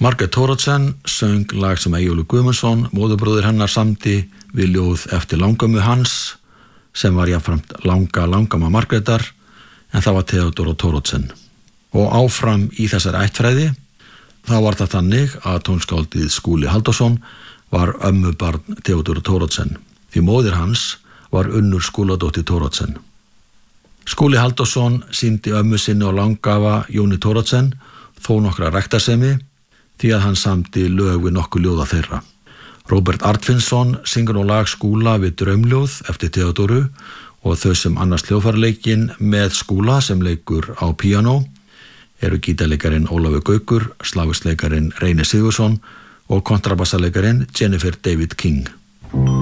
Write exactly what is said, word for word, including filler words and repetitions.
Margrét Thoroddsen söng lag sem Eyjólfur Guðmundsson, móðurbróðir hennar, samdi við ljóð eftir langömmu hans, sem var jafnframt langa langamma Margrétar, en það var Theodóra Thoroddsen. Og áfram í þessari ættfræði, þá var það þannig að tónskáldið Skúli Halldórsson var ömmubarn Theodóru Thoroddsen, því móðir hans var Unnur Skúladóttir Thoroddsen. Skúli Halldórsson sýndi ömmu sinni og langafa Jóni Thoroddsen þó nokkra ræktarsemi, því að hann samdi lög við nokkuð ljóða þeirra. Róbert Arnfinnsson syngur nú lag Skúla við Draumljóð eftir Theodóru og þau sem annars hljóðfæraleikinn með Skúla sem leikur á píanó eru gítarleikarin Ólafur Gaukur, slagsleikarin Reynir Sigurðsson og kontrabassaleikarin Jennifer David King.